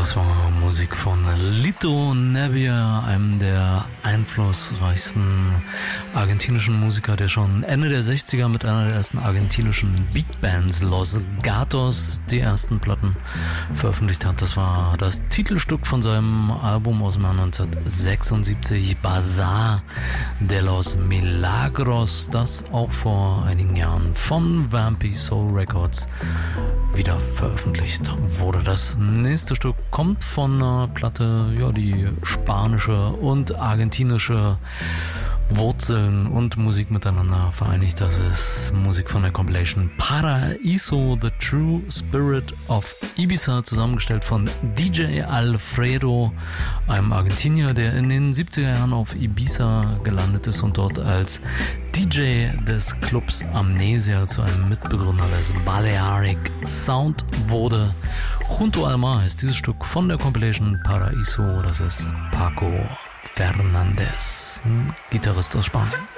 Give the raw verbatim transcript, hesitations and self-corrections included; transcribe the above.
Das war Musik von Lito Nevia, einem der einflussreichsten argentinischen Musiker, der schon Ende der sechziger mit einer der ersten argentinischen Beatbands, Los Gatos, die ersten Platten veröffentlicht hat. Das war das Titelstück von seinem Album aus dem Jahr neunzehnhundertsechsundsiebzig, Bazar de los Milagros, das auch vor einigen Jahren von Vampy Soul Records wieder veröffentlicht wurde. Das nächste Stück kommt von einer Platte, ja, die spanische und argentinische Wurzeln und Musik miteinander vereinigt. Das ist Musik von der Compilation Paraíso, The True Spirit of Ibiza, zusammengestellt von D J Alfredo, einem Argentinier, der in den siebziger Jahren auf Ibiza gelandet ist und dort als D J des Clubs Amnesia zu einem Mitbegründer des Balearic Sound wurde. Junto al Mar heißt dieses Stück von der Compilation Paraíso. Das ist Paco Fernandez, ein Gitarrist aus Spanien.